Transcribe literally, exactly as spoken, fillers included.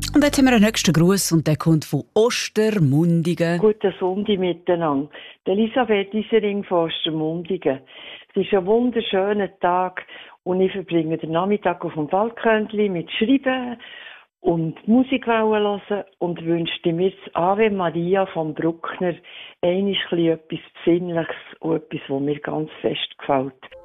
Und jetzt haben wir einen nächsten Gruß und der kommt von Ostermundigen. Guten Sonntag miteinander. Elisabeth Isering von Ostermundigen. Es ist ein wunderschöner Tag und ich verbringe den Nachmittag auf dem Balkönli mit Schreiben und Musik hören und wünschte mir das Ave Maria vom Bruckner einmal etwas Besinnliches und etwas, was mir ganz fest gefällt.